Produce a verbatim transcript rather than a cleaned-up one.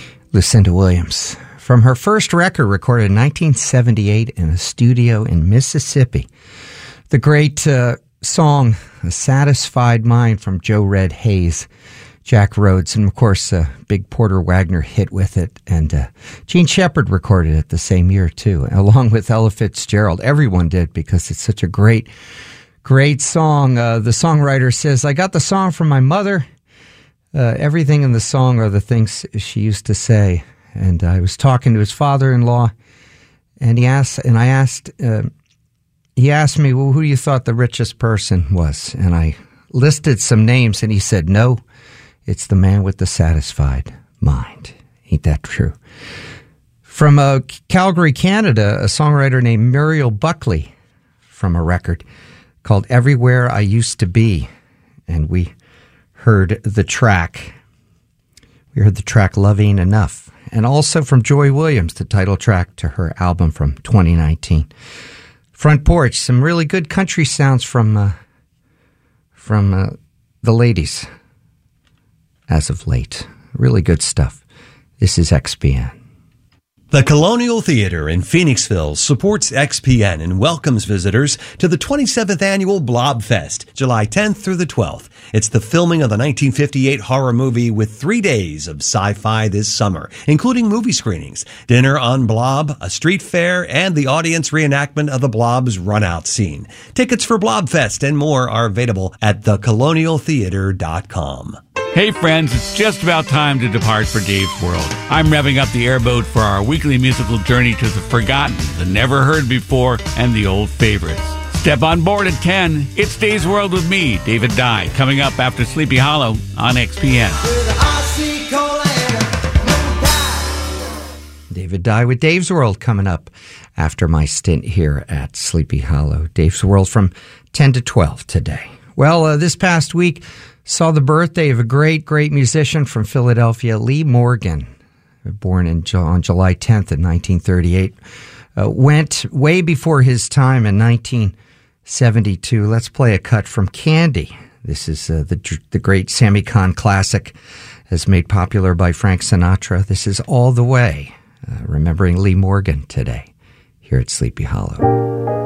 Lucinda Williams. From her first record recorded in nineteen seventy-eight in a studio in Mississippi, the great uh, song, A Satisfied Mind from Joe Red Hayes, Jack Rhodes, and of course a big Porter Wagner hit with it. And uh, Gene Shepard recorded it the same year too, along with Ella Fitzgerald. Everyone did because it's such a great, great song. Uh, the songwriter says, I got the song from my mother. Uh, everything in the song are the things she used to say. And I was talking to his father-in-law, and he asked, and I asked, uh, he asked me, well, who you thought the richest person was? And I listed some names, and he said, no, it's the man with the satisfied mind. Ain't that true? From uh, Calgary, Canada, a songwriter named Muriel Buckley from a record called Everywhere I Used to Be. And we heard the track. We heard the track Loving Enough. And also from Joy Williams, the title track to her album from twenty nineteen. Front Porch, some really good country sounds from uh, from uh, the ladies as of late. Really good stuff. This is X P N. The Colonial Theater in Phoenixville supports X P N and welcomes visitors to the twenty-seventh Annual Blobfest, July tenth through the twelfth. It's the filming of the nineteen fifty-eight horror movie with three days of sci-fi this summer, including movie screenings, dinner on Blob, a street fair, and the audience reenactment of the Blob's run-out scene. Tickets for Blobfest and more are available at the colonial theater dot com. Hey friends, it's just about time to depart for Dave's World. I'm revving up the airboat for our weekly musical journey to the forgotten, the never heard before, and the old favorites. Step on board at ten. It's Dave's World with me, David Dye, coming up after Sleepy Hollow on X P N. David Dye with Dave's World coming up after my stint here at Sleepy Hollow. Dave's World from ten to twelve today. Well, uh, this past week saw the birthday of a great, great musician from Philadelphia, Lee Morgan, born in, on July tenth in nineteen thirty-eight. Uh, went way before his time in nineteen seventy-two. Let's play a cut from Candy. This is uh, the the great Sammy Kahn classic, as made popular by Frank Sinatra. This is All the Way, uh, remembering Lee Morgan today here at Sleepy Hollow.